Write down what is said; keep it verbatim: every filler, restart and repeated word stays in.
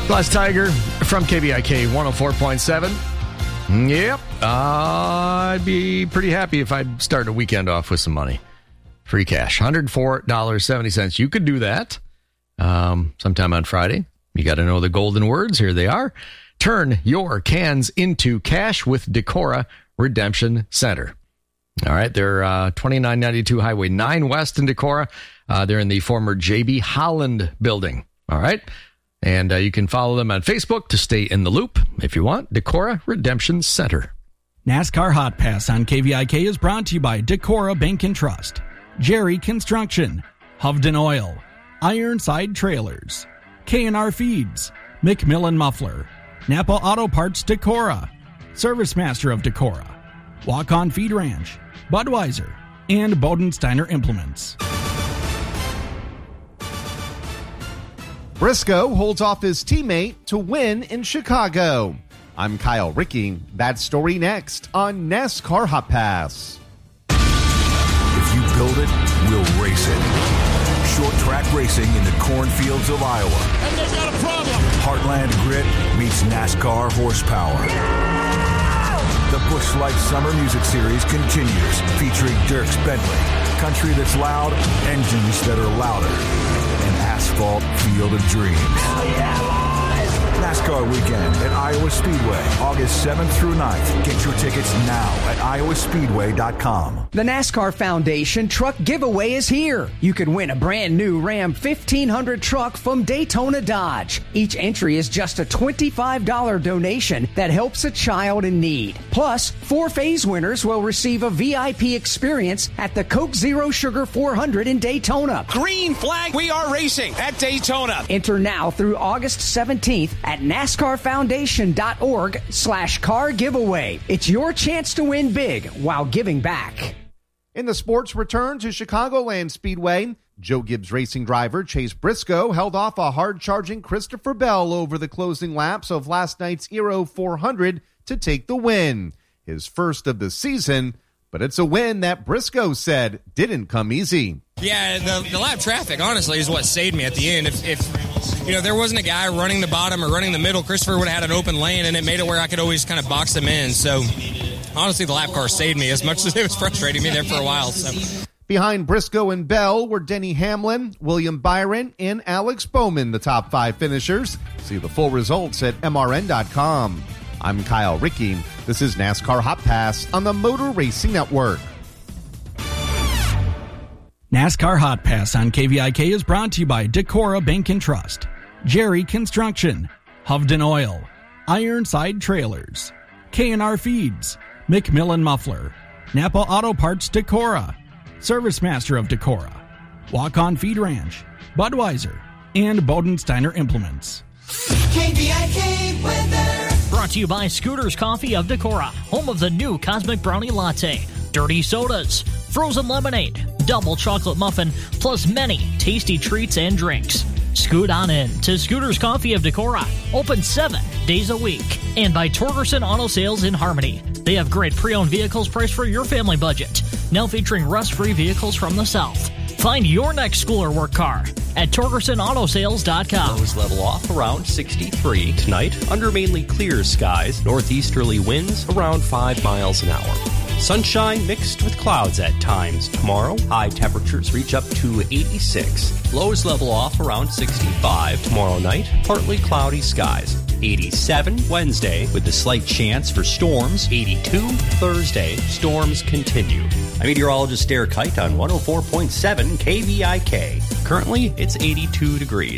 Glass Tiger from K V I K one oh four point seven. Yep. Uh, I'd be pretty happy if I'd start a weekend off with some money. Free cash. one hundred four dollars and seventy cents. You could do that um, sometime on Friday. You got to know the golden words. Here they are. Turn your cans into cash with Decorah Redemption Center. All right. They're uh, twenty-nine ninety-two Highway nine West in Decorah. Uh, they're in the former J B Holland building. All right. And uh, you can follow them on Facebook to stay in the loop if you want. Decorah Redemption Center. NASCAR Hot Pass on K V I K is brought to you by Decorah Bank and Trust, Jerry Construction, Hovden Oil, Ironside Trailers, K and R Feeds, McMillan Muffler, Napa Auto Parts Decorah, Service Master of Decorah, Walk On Feed Ranch, Budweiser, and Bodensteiner Implements. Briscoe holds off his teammate to win in Chicago. I'm Kyle Rickey. That story next on NASCAR Hot Pass. If you build it, we'll race it. Short track racing in the cornfields of Iowa. And they've got a problem. Heartland grit meets NASCAR horsepower. The Busch Light Summer Music Series continues, featuring Dierks Bentley, country that's loud, engines that are louder, an asphalt field of dreams. Oh, yeah, boys! NASCAR Weekend at Iowa Speedway, August seventh through ninth. Get your tickets now at iowa speedway dot com. The NASCAR Foundation Truck Giveaway is here. You can win a brand new Ram fifteen hundred truck from Daytona Dodge. Each entry is just a twenty-five dollars donation that helps a child in need. Plus, four phase winners will receive a V I P experience at the Coke Zero Sugar four hundred in Daytona. Green flag, we are racing at Daytona. Enter now through August seventeenth at NASCAR Foundation dot org slash car giveaway. It's your chance to win big while giving back. In the sports return to Chicagoland Speedway, Joe Gibbs Racing driver Chase Briscoe held off a hard-charging Christopher Bell over the closing laps of last night's Aero four hundred to take the win. His first of the season, but it's a win that Briscoe said didn't come easy. Yeah, the, the lap traffic, honestly, is what saved me at the end. If, if you know, there wasn't a guy running the bottom or running the middle, Christopher would have had an open lane, and it made it where I could always kind of box them in. So, honestly, the lap car saved me as much as it was frustrating me there for a while. So. Behind Briscoe and Bell were Denny Hamlin, William Byron, and Alex Bowman, the top five finishers. See the full results at M R N dot com. I'm Kyle Rickey. This is NASCAR Hot Pass on the Motor Racing Network. NASCAR Hot Pass on K V I K is brought to you by Decorah Bank and Trust, Jerry Construction, Hovden Oil, Ironside Trailers, K and R Feeds, McMillan Muffler, Napa Auto Parts Decorah, Service Master of Decorah, Walk On Feed Ranch, Budweiser, and Bodensteiner Implements. K V I K weather. Brought to you by Scooters Coffee of Decorah, home of the new Cosmic Brownie Latte, dirty sodas, frozen lemonade, double chocolate muffin, plus many tasty treats and drinks. Scoot on in to Scooters Coffee of Decorah, open seven days a week. And by Torgerson Auto Sales in Harmony. They have great pre-owned vehicles priced for your family budget, now featuring rust-free vehicles from the South. Find your next school or work car at Torgerson Auto Sales dot com. Lows level off around sixty-three tonight under mainly clear skies. Northeasterly winds around five miles an hour. Sunshine mixed with clouds at times tomorrow. High temperatures reach up to eighty-six. Lows level off around sixty-five. Tomorrow night, partly cloudy skies. eighty-seven Wednesday with a slight chance for storms. eighty-two Thursday. Storms continue. I'm meteorologist Derek Height on one oh four point seven K V I K. Currently, it's eighty-two degrees.